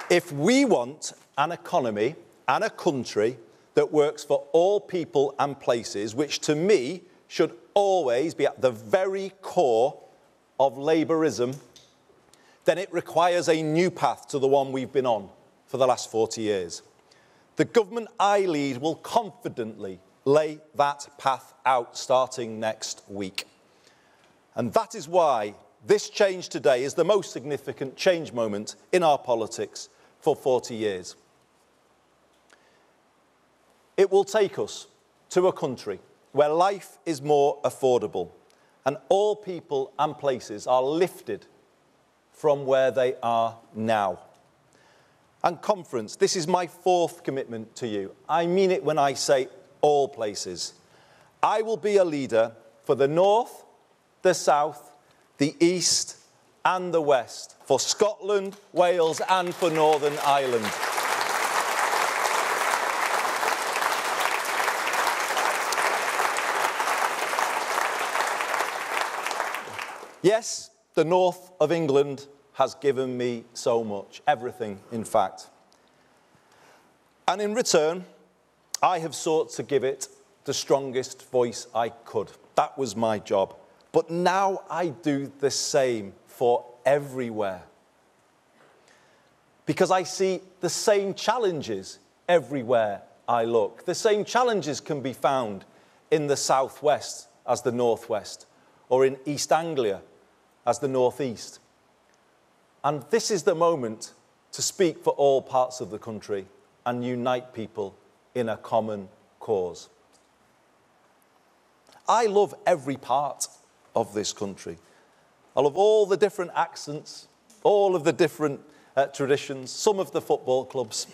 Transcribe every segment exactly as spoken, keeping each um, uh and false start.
If we want an economy and a country that works for all people and places, which to me should always be at the very core of Labourism, then it requires a new path to the one we've been on for the last forty years. The government I lead will confidently lay that path out starting next week. And that is why this change today is the most significant change moment in our politics for forty years. It will take us to a country where life is more affordable and all people and places are lifted from where they are now. And conference, this is my fourth commitment to you. I mean it when I say all places. I will be a leader for the North, the South, the East and the West, for Scotland, Wales and for Northern Ireland. Yes, the North of England has given me so much, everything, in fact. And in return, I have sought to give it the strongest voice I could. That was my job. But now I do the same for everywhere. Because I see the same challenges everywhere I look. The same challenges can be found in the southwest as the northwest, or in East Anglia as the northeast. And this is the moment to speak for all parts of the country and unite people in a common cause. I love every part of this country. I love all the different accents, all of the different uh, traditions, some of the football clubs.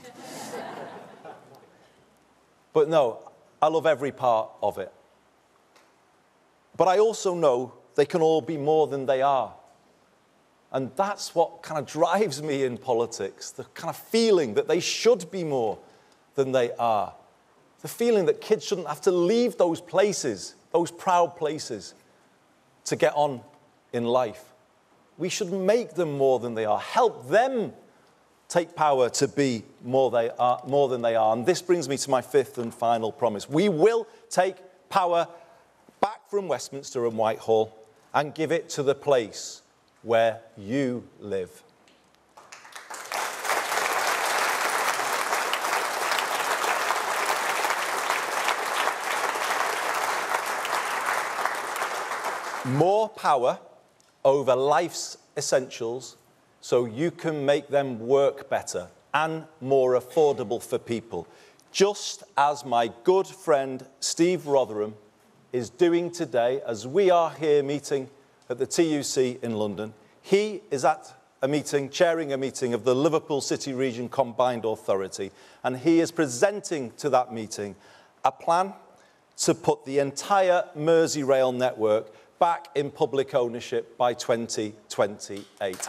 But no, I love every part of it. But I also know they can all be more than they are. And that's what kind of drives me in politics, the kind of feeling that they should be more than they are. The feeling that kids shouldn't have to leave those places, those proud places, to get on in life. We should make them more than they are, help them take power to be more, they are, more than they are. And this brings me to my fifth and final promise. We will take power back from Westminster and Whitehall and give it to the place where you live. More power over life's essentials so you can make them work better and more affordable for people, just as my good friend Steve Rotherham is doing today as we are here meeting at the T U C in London. He is at a meeting, chairing a meeting of the Liverpool City Region Combined Authority, and he is presenting to that meeting a plan to put the entire Merseyrail network back in public ownership by twenty twenty-eight.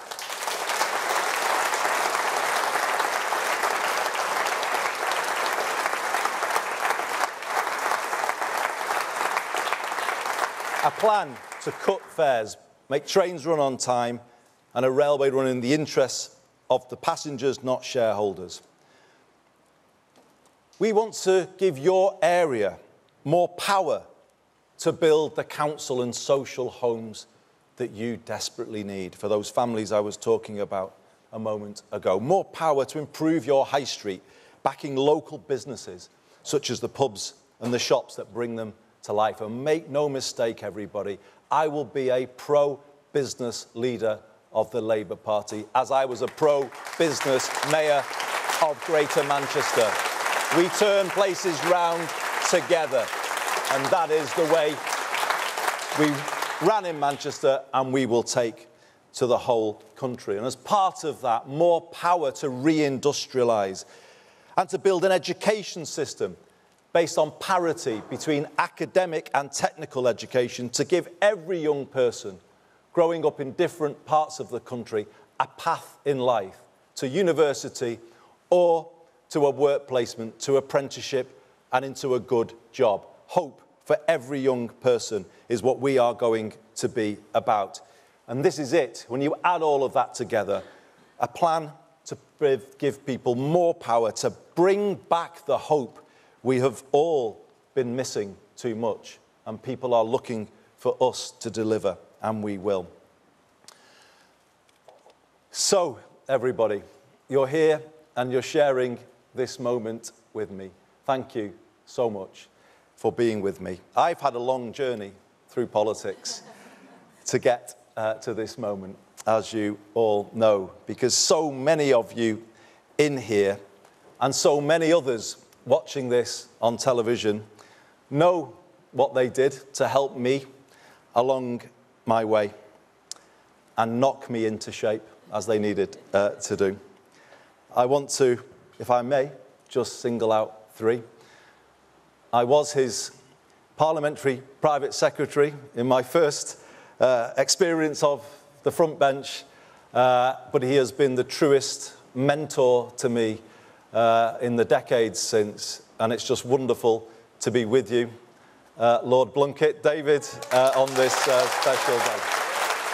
A plan to cut fares, make trains run on time, and a railway run in the interests of the passengers, not shareholders. We want to give your area more power to build the council and social homes that you desperately need for those families I was talking about a moment ago. More power to improve your high street, backing local businesses, such as the pubs and the shops that bring them to life. And make no mistake, everybody, I will be a pro-business leader of the Labour Party, as I was a pro-business mayor of Greater Manchester. We turn places round together, and that is the way we ran in Manchester, and we will take to the whole country. And as part of that, more power to re-industrialise and to build an education system based on parity between academic and technical education, to give every young person growing up in different parts of the country a path in life to university or to a work placement, to apprenticeship and into a good job. Hope for every young person is what we are going to be about. And this is it. When you add all of that together, a plan to give people more power, to bring back the hope we have all been missing too much, and people are looking for us to deliver, and we will. So, everybody, you're here and you're sharing this moment with me. Thank you so much for being with me. I've had a long journey through politics to get uh, to this moment, as you all know, because so many of you in here and so many others watching this on television know what they did to help me along my way and knock me into shape as they needed uh, to do. I want to, if I may, just single out three. I was his parliamentary private secretary in my first uh, experience of the front bench, uh, but he has been the truest mentor to me uh, in the decades since, and it's just wonderful to be with you, uh, Lord Blunkett, David, uh, on this uh, special day.